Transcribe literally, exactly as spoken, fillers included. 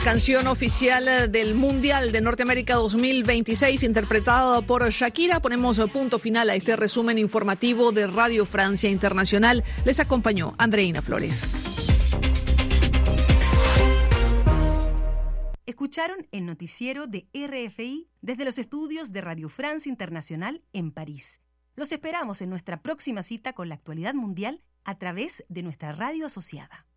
Canción oficial del Mundial de Norteamérica dos mil veintiséis, interpretada por Shakira. Ponemos punto final a este resumen informativo de Radio Francia Internacional. Les acompañó Andreina Flores. Escucharon el noticiero de R F I desde los estudios de Radio France Internacional en París. Los esperamos en nuestra próxima cita con la actualidad mundial a través de nuestra radio asociada.